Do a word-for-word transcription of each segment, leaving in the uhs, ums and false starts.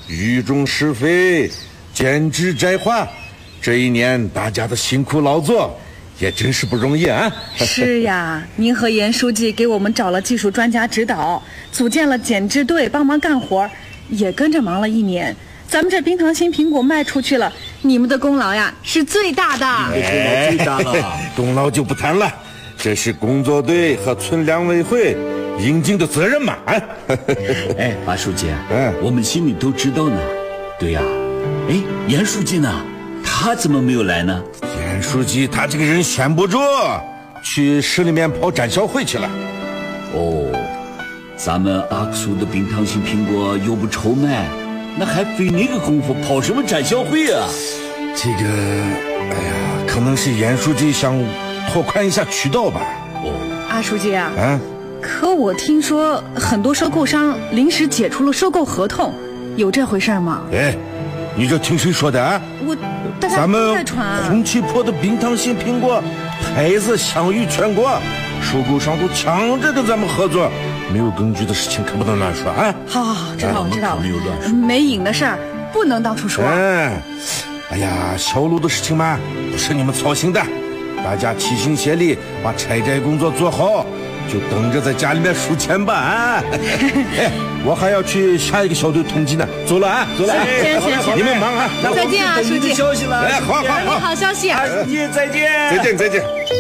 语重是非，减脂摘化。这一年大家的辛苦劳作也真是不容易啊。 是呀，您和严书记给我们找了技术专家指导，组建了减脂队帮忙干活，也跟着忙了一年。咱们这冰糖心苹果卖出去了，你们的功劳呀是最大的。 哎， 最大了， 功劳就不谈了，这是工作队和村粮委会应尽的责任嘛。 哎，马书记， 嗯， 我们心里都知道呢。对呀，哎，严书记呢？他怎么没有来呢？ 严书记他这个人闲不住，去市里面跑展销会去了。 哦，咱们阿克苏的冰糖心苹果又不愁卖，那还费那个功夫跑什么展销会啊？ 这个，哎呀，可能是严书记想拓宽一下渠道吧。 哦， 阿书记啊， 啊， 可我听说很多收购商临时解除了收购合同，有这回事吗？ 哎，你这听谁说的啊？ 我大家咱们都在传啊。 红旗坡的冰糖心苹果牌子享誉全国，收购商都抢着跟咱们合作，没有根据的事情可不能乱说啊。 好好好，知道了知道了， 没有乱说， 没影的事儿不能到处说。 嗯，哎呀，销路的事情嘛，不是你们操心的，大家齐心协力把拆摘工作做好，就等着在家里面数钱吧啊！哎，我还要去下一个小队统计呢，走了啊，走了啊， 行行行你们忙啊， 再见啊，书记。 消息了， 哎，好好等你好， 好消息。 阿书记再见， 再见再见。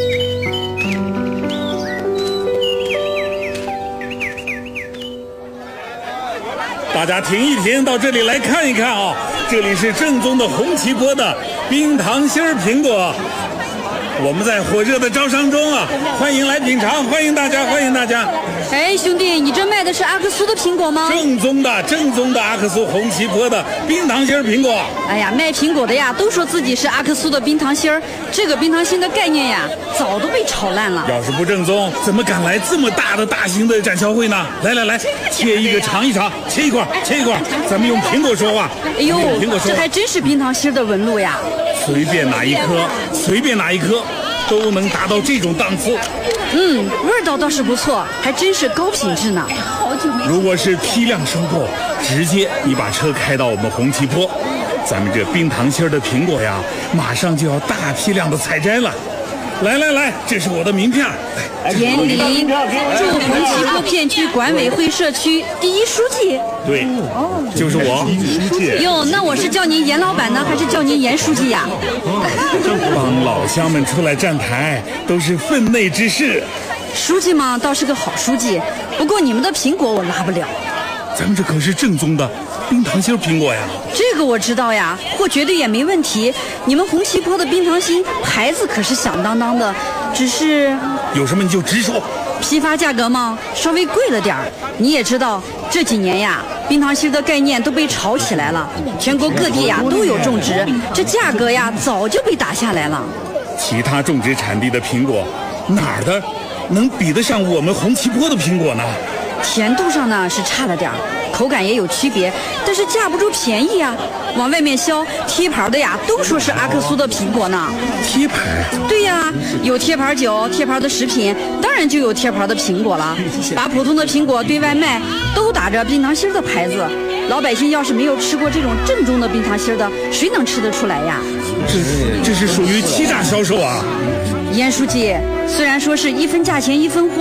大家停一停，到这里来看一看啊！这里是正宗的红旗坡的冰糖心儿苹果，我们在火热的招商中啊，欢迎来品尝，欢迎大家，欢迎大家！ 哎，兄弟，你这卖的是阿克苏的苹果吗？ 正宗的，正宗的阿克苏红旗坡的冰糖心儿苹果。 哎呀，卖苹果的呀，都说自己是阿克苏的冰糖心儿，这个冰糖心的概念呀，早都被炒烂了。 要是不正宗，怎么敢来这么大的大型的展销会呢？来来来，切一个尝一尝，切一块，切一块，咱们用苹果说话。 哎呦用苹果，说话， 这还真是冰糖心儿的纹路呀！ 随便哪一颗，随便哪一颗，都能达到这种档次。 嗯，味道倒是不错，还真是高品质呢。 如果是批量收购，直接你把车开到我们红旗坡，咱们这冰糖心儿的苹果呀，马上就要大批量的采摘了。来来来，这是我的名片。 严林，驻红旗坡片区管委会社区第一书记。 对，就是我。 哟，那我是叫您严老板呢，还是叫您严书记呀？ 帮老乡们出来站台，都是分内之事。 书记嘛，倒是个好书记，不过你们的苹果我拉不了。 咱们这可是正宗的冰糖心苹果呀！ 这个我知道呀，货绝对也没问题。你们红旗坡的冰糖心牌子可是响当当的，只是有什么你就直说。 批发价格嘛，稍微贵了点儿。你也知道，这几年呀，冰糖心的概念都被炒起来了，全国各地呀都有种植，这价格呀早就被打下来了。 其他种植产地的苹果，哪儿的能比得上我们红旗坡的苹果呢？ 甜度上呢是差了点儿，口感也有区别，但是架不住便宜呀。往外面销贴牌的呀，都说是阿克苏的苹果呢。 贴牌？ 对呀，有贴牌酒、贴牌的食品，当然就有贴牌的苹果了。把普通的苹果对外卖，都打着冰糖心的牌子。老百姓要是没有吃过这种正宗的冰糖心的，谁能吃得出来呀？ 这这是属于欺诈销售啊！ 严书记，虽然说是一分价钱一分货。